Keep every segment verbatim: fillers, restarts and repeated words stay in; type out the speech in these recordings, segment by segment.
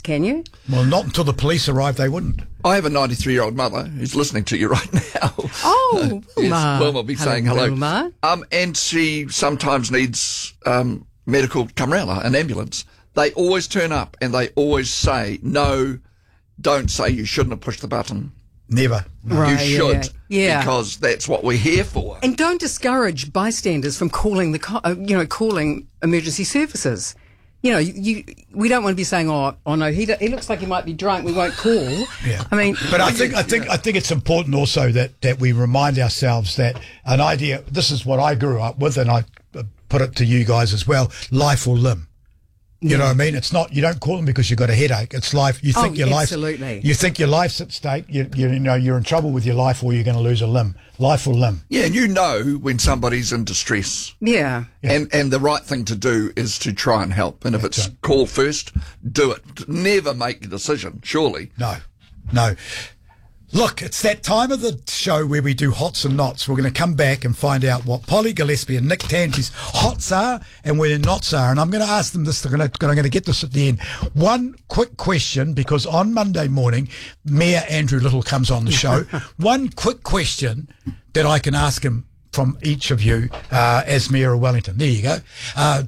can you? Well, not until the police arrive, they wouldn't. I have a ninety-three-year-old mother who's listening to you right now. Oh, yes, Wilma. Wilma will be Hello, saying hello. Wilma. Um, and she sometimes needs um, medical to come around, an ambulance. They always turn up and they always say, no, don't say you shouldn't have pushed the button. Never. No. Right, You should, yeah. Yeah. because that's what we're here for. And don't discourage bystanders from calling the, co- uh, you know, calling emergency services. You know, you, you we don't want to be saying, oh, oh no, he do, he looks like he might be drunk. We won't call. Yeah. I mean, but I think I think I think it's important also that that we remind ourselves that an idea. This is what I grew up with, and I put it to you guys as well. Life or limb. You yeah. know what I mean? It's not, you don't call them because you've got a headache. It's life. You think oh, your absolutely. life, you think your life's at stake. You, you, you know, you're in trouble with your life or you're going to lose a limb. Life or limb. Yeah, and you know when somebody's in distress. Yeah. yeah. And and the right thing to do is to try and help. And if That's it's right. call first, do it. Never make a decision, surely. No, no. Look, it's that time of the show where we do hots and nots. We're going to come back and find out what Polly Gillespie and Nick Tanzi's hots are and where their nots are. And I'm going to ask them this. They're going to, I'm going to get this at the end. One quick question, because on Monday morning, Mayor Andrew Little comes on the show. One quick question that I can ask him from each of you uh, as Mayor of Wellington. There you go. Uh,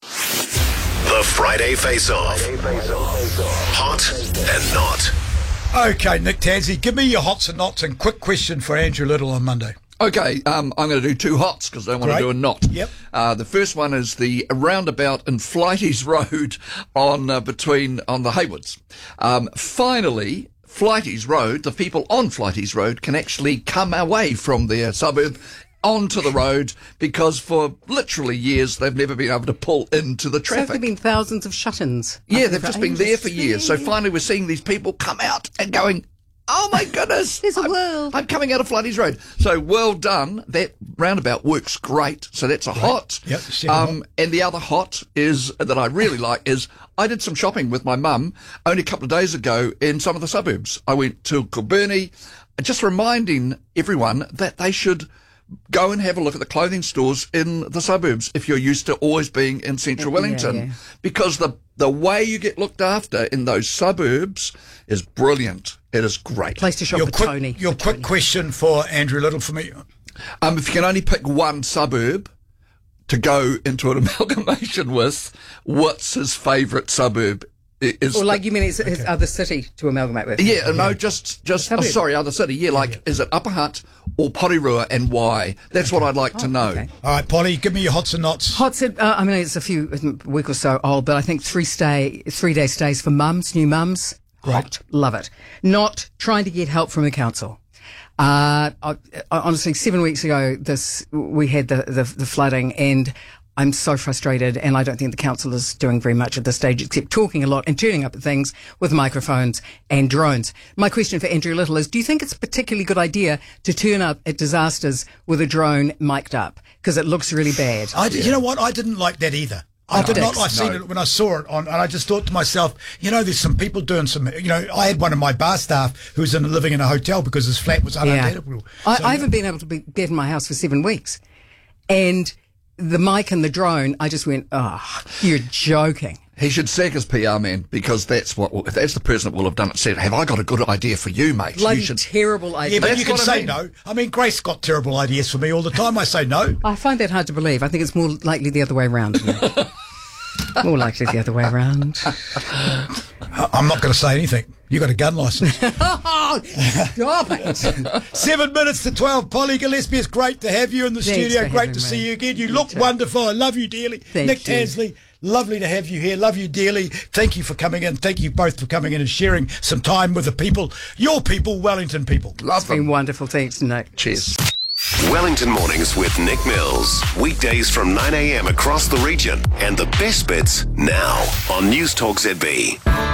the Friday Face-Off. Hot and not. Okay, Nick Tanzi, give me your hots and nots and quick question for Andrew Little on Monday. Okay, um, I'm going to do two hots because I don't want Great. to do a knot. Yep. Uh, the first one is the roundabout in Flighty's Road on uh, between on the Haywoods. Um, finally, Flighty's Road, the people on Flighty's Road can actually come away from their suburb onto the road, because for literally years they've never been able to pull into the So traffic. there have been thousands of shut-ins. Yeah, they've just been there for years. So finally we're seeing these people come out and going, oh my goodness, There's a I'm, world. I'm coming out of Flighty's Road. So well done. That roundabout works great. So that's a hot. Yep, second Um, hot. and the other hot is that I really like is I did some shopping with my mum only a couple of days ago in some of the suburbs. I went to Kilbirnie, just reminding everyone that they should go and have a look at the clothing stores in the suburbs if you're used to always being in central Yeah, Wellington. yeah. Because the the way you get looked after in those suburbs is brilliant. It is great. Place to shop Your for quick, Tony. your for quick Tony. question for Andrew Little for me. Um, if you can only pick one suburb to go into an amalgamation with, what's his favourite suburb? I- Is Or like you mean it's, it's other city to amalgamate with? yeah, no, just just oh, Suburb. sorry, other city. Yeah, like is it Upper Hutt or Porirua, and why? That's what I'd like to know. okay. All right, Polly, give me your hots and nots. Hot said, uh, I mean, it's a few a week or so old, but I think three stay, three day stays for mums, new mums. Hot, love it. Not trying to get help from the council. Uh, I, I, honestly, seven weeks ago, this we had the, the the flooding, and I'm so frustrated, and I don't think the council is doing very much at this stage except talking a lot and turning up at things with microphones and drones. My question for Andrew Little is, do you think it's a particularly good idea to turn up at disasters with a drone mic'd up? Because it looks really bad. I, You know what? I didn't like that either. I did not. I seen No. it when I saw it on, and I just thought to myself, you know, there's some people doing some. You know, I had one of my bar staff who's in living in a hotel because his flat was Yeah. unhabitable. I, So, I haven't been able to be, get in my house for seven weeks. And the mic and the drone, I just went, oh, you're joking. He should sack his P R man, because that's what if that's the person that will have done it. Said, "Have I got a good idea for you, mate? Bloody you should." terrible idea. Yeah, but That's you can what I say mean. no. I mean, Grace got terrible ideas for me all the time. I say no. I find that hard to believe. I think it's more likely the other way around. More likely the other way around. I- I'm not going to say anything. You got a gun license. Oh, stop it. Seven minutes to twelve. Polly Gillespie, it's great to have you in the Thanks studio. for Great having to me. see you again. You You look too. wonderful. I love you dearly. Thank Nick you. Tansley, lovely to have you here. Love you dearly. Thank you for coming in. Thank you both for coming in and sharing some time with the people, your people, Wellington people. Love It's been them. wonderful. Thanks, Nick. Cheers. Wellington Mornings with Nick Mills. Weekdays from nine a.m. across the region. And the best bits now on News Talk Z B.